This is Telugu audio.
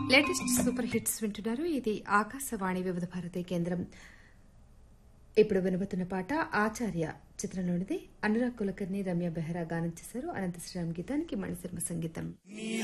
లేటెస్ట్ సూపర్ హిట్స్ వింటున్నారు. ఇది ఆకాశవాణి వివిధ భారతి కేంద్రం. ఇప్పుడు వినబోతున్న పాట ఆచార్య చిత్రంలోనిది. అనురాగ్ కులకర్ణి, రమ్య బెహ్రా గానం చేశారు. అనంత శ్రీరామ్ గీతానికి మణిశర్మ సంగీతం.